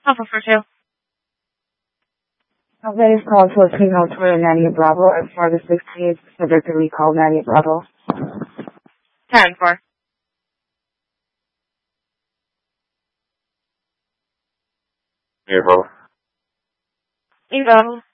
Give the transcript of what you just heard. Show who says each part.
Speaker 1: Alpha for 2.
Speaker 2: That is called for signal to Nadia Bravo as far as 16 subject to recall Nadia Bravo.
Speaker 1: 10-4.
Speaker 3: Yeah, Bravo.
Speaker 1: Bravo.